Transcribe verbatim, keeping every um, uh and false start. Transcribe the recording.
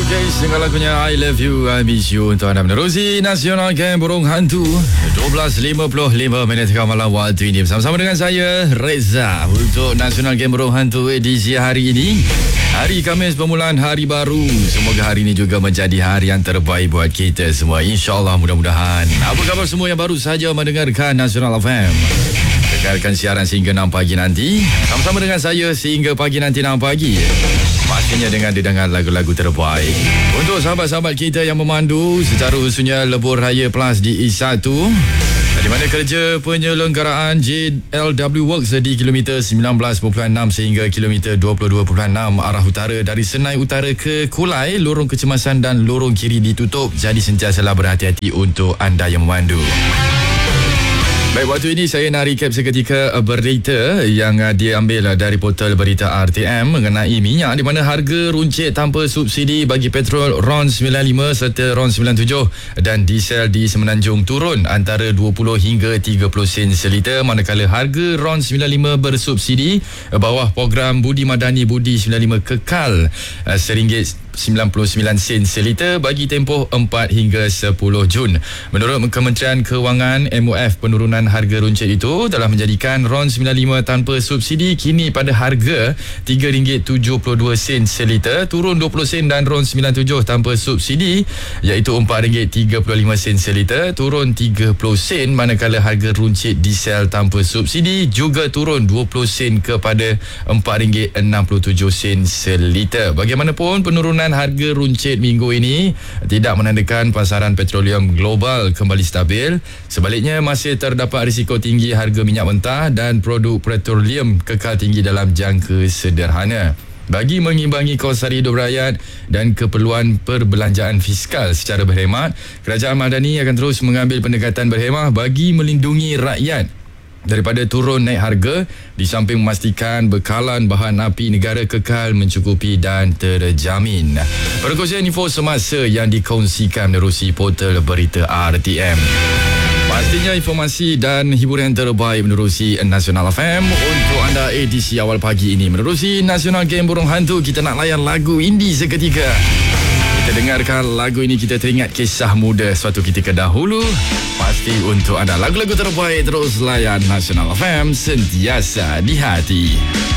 Okay, single lagunya I Love You, I Miss You untuk anda menerusi Nasional Game Burung Hantu. dua belas lima puluh lima minit tengah malam waktu ini. Bersama-sama dengan saya, Reza, untuk Nasional Game Burung Hantu edisi hari ini. Hari Khamis, permulaan hari baru. Semoga hari ini juga menjadi hari yang terbaik buat kita semua. InsyaAllah, mudah-mudahan. Apa khabar semua yang baru saja mendengarkan Nasional F M? Dengarkan siaran sehingga enam pagi nanti. Sama-sama dengan saya sehingga pagi nanti enam pagi. Pastinya dengan didengar lagu-lagu terbaik. Untuk sahabat-sahabat kita yang memandu secara khususnya Lebuh Raya Plus di E satu, di mana kerja penyelenggaraan J L W Works di kilometer sembilan belas perpuluhan enam sehingga kilometer dua puluh dua perpuluhan enam arah utara dari Senai Utara ke Kulai, lorong kecemasan dan lorong kiri ditutup. Jadi sentiasalah berhati-hati untuk anda yang memandu. Baik, waktu ini saya nak recap seketika berita yang diambil dari portal berita R T M mengenai minyak, di mana harga runcit tanpa subsidi bagi petrol R O N sembilan puluh lima serta R O N sembilan puluh tujuh dan diesel di Semenanjung turun antara dua puluh hingga tiga puluh sen seliter, manakala harga R O N sembilan puluh lima bersubsidi bawah program Budi Madani Budi sembilan puluh lima kekal seringgit sembilan puluh sembilan sen seliter bagi tempoh empat hingga sepuluh Jun. Menurut Kementerian Kewangan, M O F, penurunan harga runcit itu telah menjadikan R O N sembilan puluh lima tanpa subsidi kini pada harga tiga ringgit tujuh puluh dua sen seliter, turun dua puluh sen, dan R O N sembilan puluh tujuh tanpa subsidi iaitu empat ringgit tiga puluh lima sen seliter, turun tiga puluh sen, manakala harga runcit diesel tanpa subsidi juga turun dua puluh sen kepada empat ringgit enam puluh tujuh sen seliter. Bagaimanapun, penurunan harga runcit minggu ini tidak menandakan pasaran petroleum global kembali stabil. Sebaliknya, masih terdapat risiko tinggi harga minyak mentah dan produk petroleum kekal tinggi dalam jangka sederhana. Bagi mengimbangi kos sara hidup rakyat dan keperluan perbelanjaan fiskal secara berhemat, Kerajaan Madani akan terus mengambil pendekatan berhemah bagi melindungi rakyat daripada turun naik harga, di samping memastikan bekalan bahan api negara kekal mencukupi dan terjamin. Perkongsian info semasa yang dikongsikan menerusi portal berita R T M. Pastinya informasi dan hiburan terbaik menerusi Nasional F M untuk anda edisi awal pagi ini. Menerusi Nasional Game Burung Hantu, kita nak layan lagu indie seketika. Kita dengarkan lagu ini, kita teringat kisah muda suatu ketika dahulu. Pasti untuk anda lagu-lagu terbaik, terus layan Nasional F M, sentiasa di hati.